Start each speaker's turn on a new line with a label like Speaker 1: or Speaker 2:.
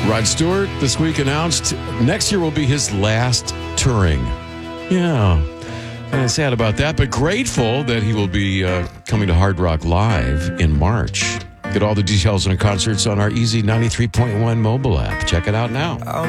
Speaker 1: Rod Stewart this week announced next year will be his last touring. Yeah, kind of sad about that, but grateful that he will be coming to Hard Rock Live in March. Get all the details on concerts on our Easy 93.1 mobile app. Check it out now.